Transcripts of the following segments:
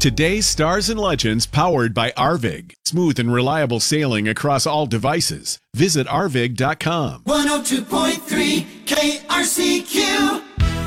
Today's stars and legends powered by Arvig. Smooth and reliable sailing across all devices. Visit arvig.com. 102.3 KRCQ.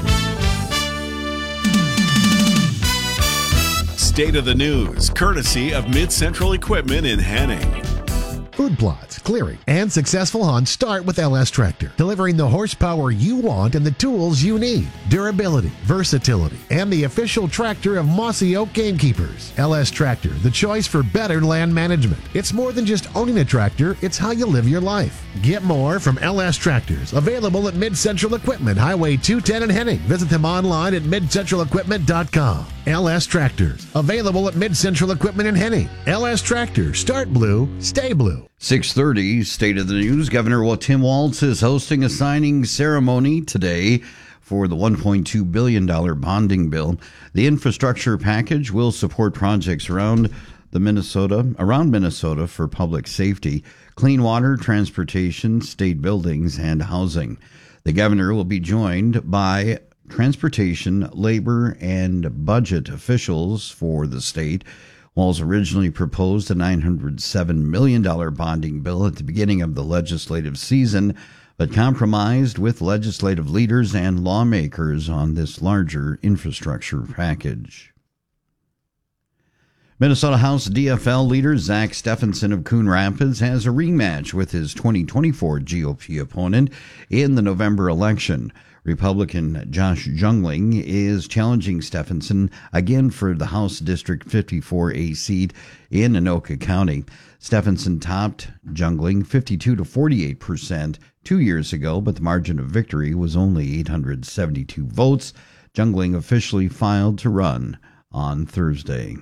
State of the news, courtesy of Mid-Central Equipment in Henning. Food plots, clearing, and successful hunts start with LS Tractor, delivering the horsepower you want and the tools you need. Durability, versatility, and the official tractor of Mossy Oak Gamekeepers. LS Tractor, the choice for better land management. It's more than just owning a tractor, it's how you live your life. Get more from LS Tractors, available at Mid-Central Equipment, Highway 210 in Henning. Visit them online at midcentralequipment.com. LS Tractors, available at Mid-Central Equipment in Henning. LS Tractors, start blue, stay blue. 6:30, State of the News. Governor Tim Walz is hosting a signing ceremony today for the $1.2 billion bonding bill. The infrastructure package will support projects around Minnesota for public safety, clean water, transportation, state buildings, and housing. The governor will be joined by transportation, labor, and budget officials for the state. Walz originally proposed a $907 million bonding bill at the beginning of the legislative season, but compromised with legislative leaders and lawmakers on this larger infrastructure package. Minnesota House DFL leader Zach Stephenson of Coon Rapids has a rematch with his 2024 GOP opponent in the November election. Republican Josh Jungling is challenging Stephenson again for the House District 54A seat in Anoka County. Stephenson topped Jungling 52 to 48% 2 years ago, but the margin of victory was only 872 votes. Jungling officially filed to run on Thursday.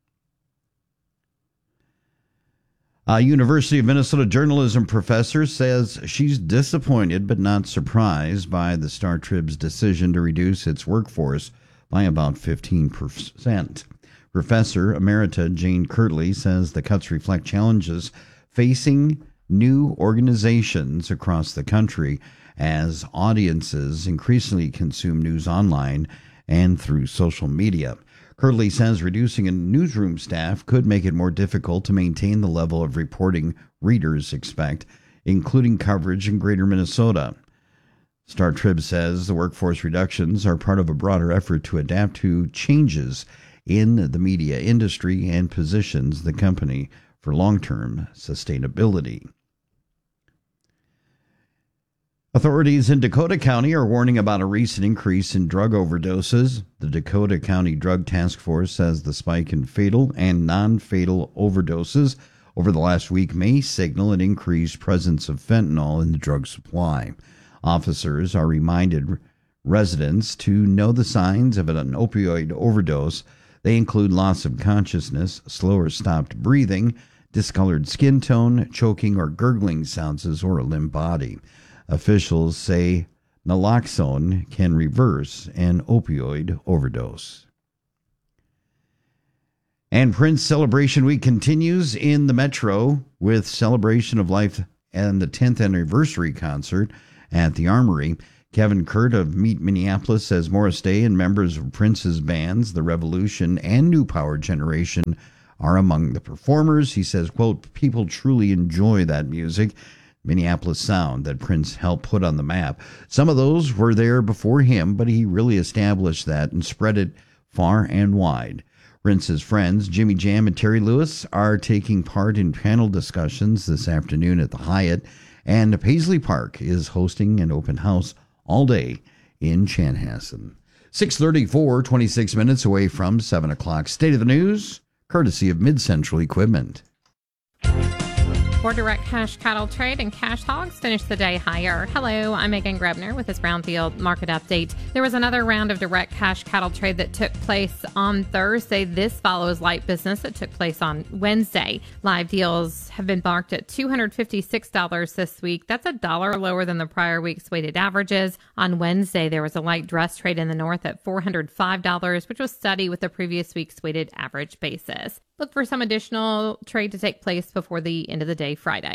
A University of Minnesota journalism professor says she's disappointed but not surprised by the Star Trib's decision to reduce its workforce by about 15%. Professor Emerita Jane Kirtley says the cuts reflect challenges facing new organizations across the country as audiences increasingly consume news online and through social media. Kirtley says reducing a newsroom staff could make it more difficult to maintain the level of reporting readers expect, including coverage in greater Minnesota. Star Trib says the workforce reductions are part of a broader effort to adapt to changes in the media industry and positions the company for long-term sustainability. Authorities in Dakota County are warning about a recent increase in drug overdoses. The Dakota County Drug Task Force says the spike in fatal and non-fatal overdoses over the last week may signal an increased presence of fentanyl in the drug supply. Officers are reminded residents to know the signs of an opioid overdose. They include loss of consciousness, slow or stopped breathing, discolored skin tone, choking or gurgling sounds, or a limp body. Officials say naloxone can reverse an opioid overdose. And Prince Celebration Week continues in the Metro with Celebration of Life and the 10th anniversary concert at the Armory. Kevin Kurt of Meet Minneapolis says Morris Day and members of Prince's bands, The Revolution and New Power Generation, are among the performers. He says, quote, people truly enjoy that music. Minneapolis sound that Prince helped put on the map. Some of those were there before him, but he really established that and spread it far and wide. Prince's friends, Jimmy Jam and Terry Lewis, are taking part in panel discussions this afternoon at the Hyatt, and Paisley Park is hosting an open house all day in Chanhassen. 6:34, 26 minutes away from 7 o'clock. State of the News, courtesy of Mid-Central Equipment. For direct cash cattle trade and cash hogs finished the day higher. Hello, I'm Megan Grebner with this Brownfield market update. There was another round of direct cash cattle trade that took place on Thursday. This follows light business that took place on Wednesday. Live deals have been marked at $256 this week. That's $1 lower than the prior week's weighted averages. On Wednesday, there was a light dress trade in the north at $405, which was steady with the previous week's weighted average basis. Look for some additional trade to take place before the end of the day Friday.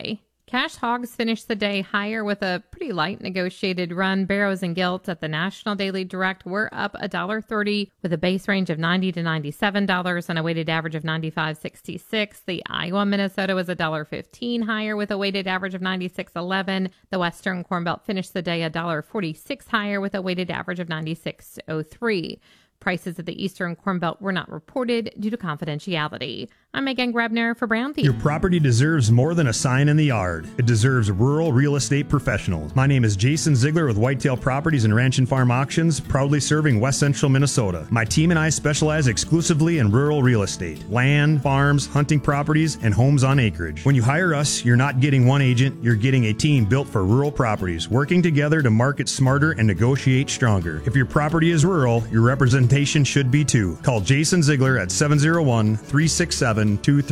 Cash hogs finished the day higher with a pretty light negotiated run. Barrows and Gilts at the National Daily Direct were up $1.30 with a base range of $90 to $97 and a weighted average of $95.66. The Iowa Minnesota was $1.15 higher with a weighted average of $96.11. The Western Corn Belt finished the day $1.46 higher with a weighted average of $96.03. Prices at the Eastern Corn Belt were not reported due to confidentiality. I'm Megan Grebner for Brownfield. Your property deserves more than a sign in the yard. It deserves rural real estate professionals. My name is Jason Ziegler with Whitetail Properties and Ranch and Farm Auctions, proudly serving West Central Minnesota. My team and I specialize exclusively in rural real estate, land, farms, hunting properties, and homes on acreage. When you hire us, you're not getting one agent, you're getting a team built for rural properties, working together to market smarter and negotiate stronger. If your property is rural, your representation should be too. Call Jason Ziegler at 701-367-2376.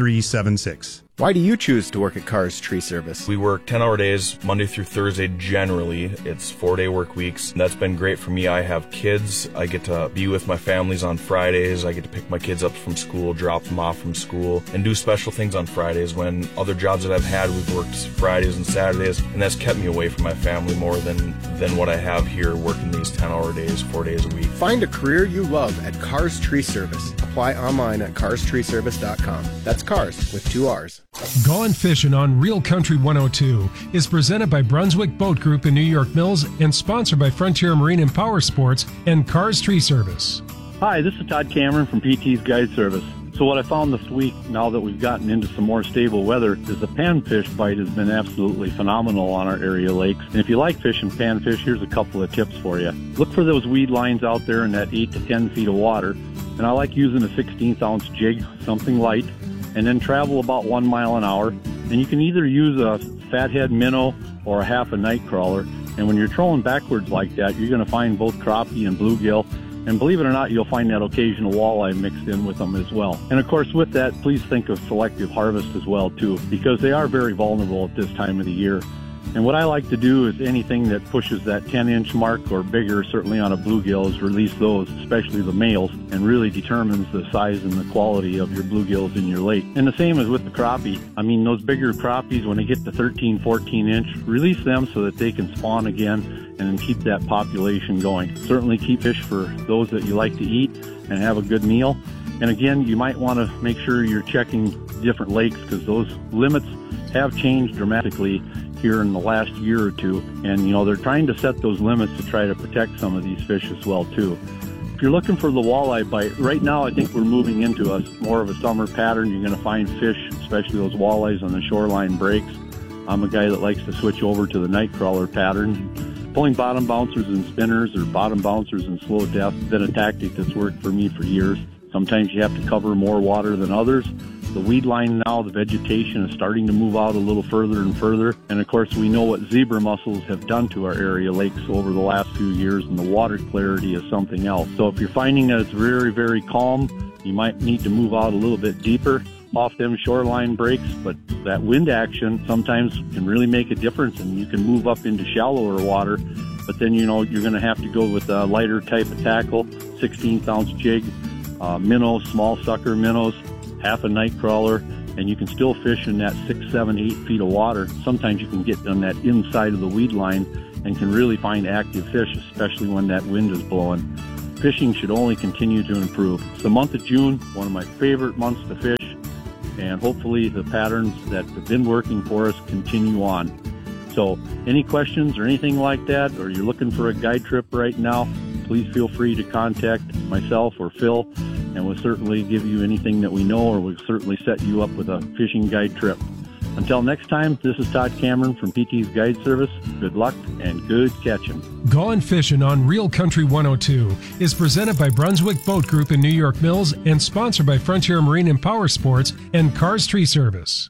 Why do you choose to work at Cars Tree Service? We work 10-hour days, Monday through Thursday generally. It's 4-day work weeks. That's been great for me. I have kids. I get to be with my families on Fridays. I get to pick my kids up from school, drop them off from school, and do special things on Fridays when other jobs that I've had, we've worked Fridays and Saturdays, and that's kept me away from my family more than what I have here working these 10-hour days, 4 days a week. Find a career you love at Cars Tree Service. Apply online at carstreeservice.com. That's cars with 2 R's. Gone Fishing on Real Country 102 is presented by Brunswick Boat Group in New York Mills and sponsored by Frontier Marine and Power Sports and Cars Tree Service. Hi, this is Todd Cameron from PT's Guide Service. So what I found this week, now that we've gotten into some more stable weather, is the panfish bite has been absolutely phenomenal on our area lakes. And if you like fishing panfish, here's a couple of tips for you. Look for those weed lines out there in that 8 to 10 feet of water. And I like using a 16th ounce jig, something light, and then travel about 1 mile an hour. And you can either use a fathead minnow or a half a night crawler. And when you're trolling backwards like that, you're going to find both crappie and bluegill. And believe it or not, you'll find that occasional walleye mixed in with them as well. And of course, with that, please think of selective harvest as well, too, because they are very vulnerable at this time of the year. And what I like to do is anything that pushes that 10-inch mark or bigger, certainly on a bluegill, is release those, especially the males, and really determines the size and the quality of your bluegills in your lake. And the same as with the crappie. I mean, those bigger crappies, when they get to 13, 14-inch, release them so that they can spawn again and keep that population going. Certainly keep fish for those that you like to eat and have a good meal. And again, you might want to make sure you're checking different lakes because those limits have changed dramatically here in the last year or two. And, they're trying to set those limits to try to protect some of these fish as well, too. If you're looking for the walleye bite, right now I think we're moving into more of a summer pattern. You're going to find fish, especially those walleyes on the shoreline breaks. I'm a guy that likes to switch over to the night crawler pattern. Pulling bottom bouncers and spinners or bottom bouncers and slow death has been a tactic that's worked for me for years. Sometimes you have to cover more water than others. The weed line now, the vegetation is starting to move out a little further and further. And of course, we know what zebra mussels have done to our area lakes over the last few years, and the water clarity is something else. So if you're finding that it's very, very calm, you might need to move out a little bit deeper off them shoreline breaks. But that wind action sometimes can really make a difference, and you can move up into shallower water. But then, you're going to have to go with a lighter type of tackle, 16th ounce jig, minnows, small sucker minnows, half a night crawler, and you can still fish in that 6, 7, 8 feet of water. Sometimes you can get on that inside of the weed line and can really find active fish, especially when that wind is blowing. Fishing should only continue to improve. It's the month of June, one of my favorite months to fish, and hopefully the patterns that have been working for us continue on. So any questions or anything like that, or you're looking for a guide trip right now, please feel free to contact myself or Phil, and we'll certainly give you anything that we know, or we'll certainly set you up with a fishing guide trip. Until next time, this is Todd Cameron from PT's Guide Service. Good luck and good catching. Gone Fishing on Real Country 102 is presented by Brunswick Boat Group in New York Mills and sponsored by Frontier Marine and Power Sports and Cars Tree Service.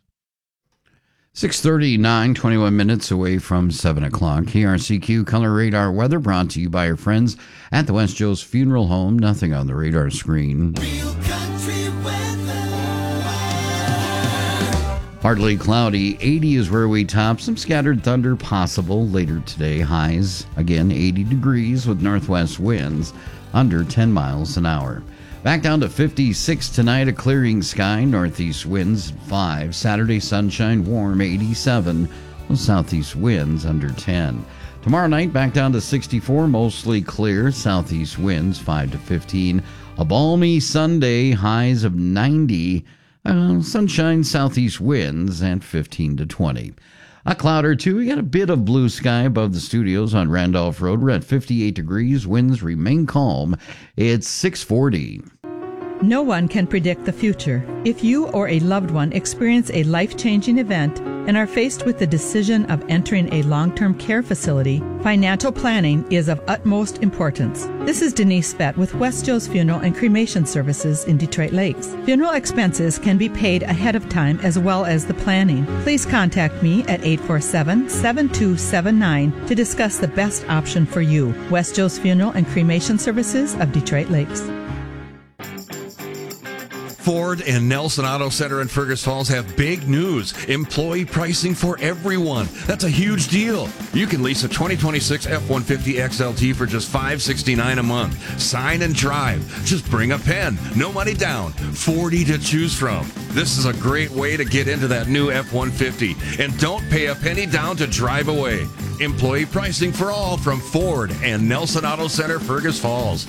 6:39, 21 minutes away from 7 o'clock. KRCQ Color Radar Weather brought to you by our friends at the West Joe's Funeral Home. Nothing on the radar screen. Real country weather. Partly cloudy. 80 is where we top. Some scattered thunder possible later today. Highs, again, 80 degrees with northwest winds under 10 miles an hour. Back down to 56 tonight, a clearing sky, northeast winds 5. Saturday sunshine, warm 87. Those southeast winds under 10. Tomorrow night, back down to 64, mostly clear. Southeast winds 5 to 15. A balmy Sunday, highs of 90. Sunshine, southeast winds at 15 to 20. A cloud or two. We got a bit of blue sky above the studios on Randolph Road. We're at 58 degrees. Winds remain calm. It's 6:40. No one can predict the future. If you or a loved one experience a life-changing event and are faced with the decision of entering a long-term care facility, financial planning is of utmost importance. This is Denise Fett with West Joe's Funeral and Cremation Services in Detroit Lakes. Funeral expenses can be paid ahead of time as well as the planning. Please contact me at 847-7279 to discuss the best option for you. West Joe's Funeral and Cremation Services of Detroit Lakes. Ford and Nelson Auto Center in Fergus Falls have big news. Employee pricing for everyone. That's a huge deal. You can lease a 2026 F-150 XLT for just $569 a month. Sign and drive. Just bring a pen. No money down. 40 to choose from. This is a great way to get into that new F-150. And don't pay a penny down to drive away. Employee pricing for all from Ford and Nelson Auto Center, Fergus Falls.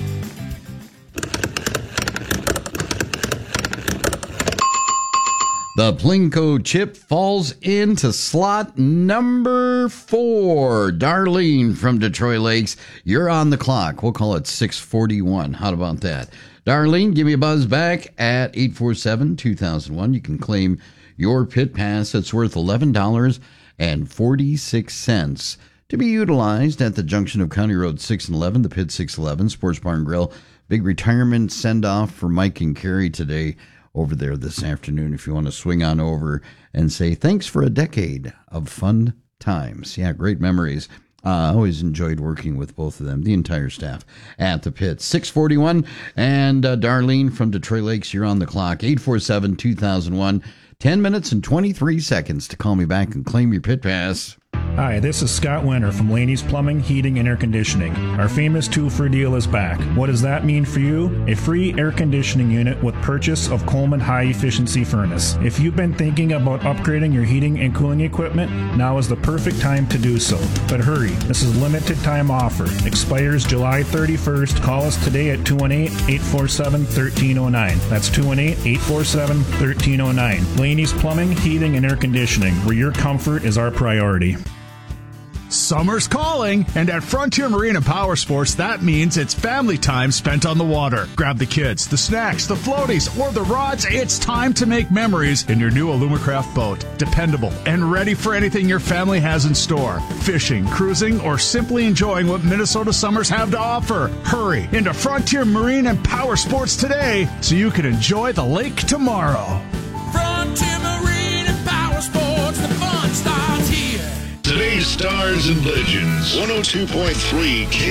The Plinko chip falls into slot number 4. Darlene from Detroit Lakes, you're on the clock. We'll call it 6:41. How about that? Darlene, give me a buzz back at 847-2001. You can claim your pit pass. It's worth $11.46 to be utilized at the junction of County Road 6 and 11, the Pit 611, Sports Barn Grill. Big retirement send-off for Mike and Carrie today over there this afternoon, if you want to swing on over and say thanks for a decade of fun times. Yeah, great memories. I always enjoyed working with both of them, the entire staff at the pit. 6:41, and Darlene from Detroit Lakes, you're on the clock. 847-2001. 10 minutes and 23 seconds to call me back and claim your pit pass. Hi, this is Scott Winter from Laney's Plumbing, Heating, and Air Conditioning. Our famous 2-for deal is back. What does that mean for you? A free air conditioning unit with purchase of Coleman High Efficiency Furnace. If you've been thinking about upgrading your heating and cooling equipment, now is the perfect time to do so. But hurry, this is a limited time offer. Expires July 31st. Call us today at 218-847-1309. That's 218-847-1309. Laney's Plumbing, Heating, and Air Conditioning, where your comfort is our priority. Summer's calling, and at Frontier Marine and Power Sports, that means it's family time spent on the water. Grab the kids, the snacks, the floaties, or the rods. It's time to make memories in your new Alumacraft boat. Dependable and ready for anything your family has in store. Fishing, cruising, or simply enjoying what Minnesota summers have to offer. Hurry into Frontier Marine and Power Sports today so you can enjoy the lake tomorrow. Frontier Marine and Power Sports, the fun starts here. Today's Stars and Legends, 102.3 K.